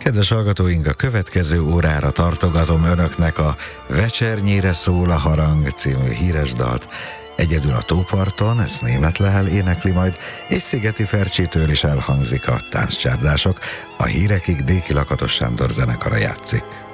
Kedves hallgatóink, a következő órára tartogatom önöknek a Vecsernyére szól a harang című híres dalt. Egyedül a tóparton, ezt Németh Lehel énekli majd, és Szigeti Fercsétől is elhangzik a Tánccsárdások. A hírekig Déki Lakatos Sándor zenekara játszik.